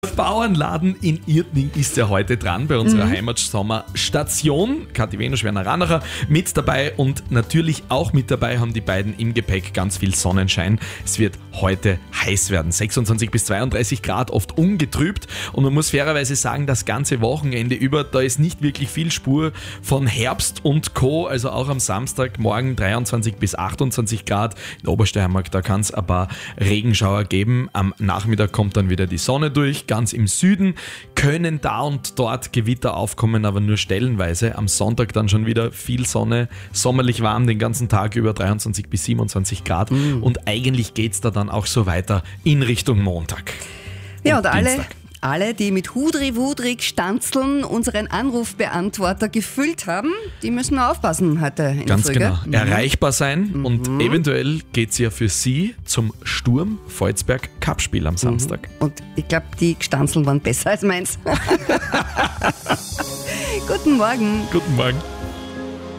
Bauernladen in Irtning ist ja heute dran bei unserer Heimatsommerstation. Kathi Wenusch, Werner Ranacher mit dabei und natürlich auch mit dabei haben die beiden im Gepäck ganz viel Sonnenschein. Es wird heute heiß werden, 26 bis 32 Grad, oft ungetrübt und man muss fairerweise sagen, das ganze Wochenende über, da ist nicht wirklich viel Spur von Herbst und Co. Also auch am Samstagmorgen 23 bis 28 Grad. In Obersteiermark, da kann es ein paar Regenschauer geben. Am Nachmittag kommt dann wieder die Sonne durch. Ganz im Süden können da und dort Gewitter aufkommen, aber nur stellenweise. Am Sonntag dann schon wieder viel Sonne, sommerlich warm den ganzen Tag über 23 bis 27 Grad. Und eigentlich geht es da dann auch so weiter in Richtung Montag. Ja, und alle, die mit Hudri-Wudrig Stanzeln unseren Anrufbeantworter gefüllt haben, die müssen aufpassen heute in Ganz der Früh. Genau. Erreichbar sein und eventuell geht es ja für Sie zum Sturm Volzberg Cup-Spiel am Samstag. Und ich glaube, die Stanzeln waren besser als meins. Guten Morgen. Guten Morgen.